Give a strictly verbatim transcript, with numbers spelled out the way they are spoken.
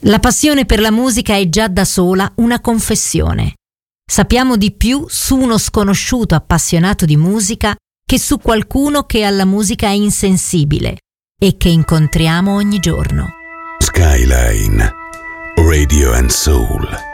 La passione per la musica è già da sola una confessione. Sappiamo di più su uno sconosciuto appassionato di musica che su qualcuno che alla musica è insensibile e che incontriamo ogni giorno. Skyline Radio and Soul.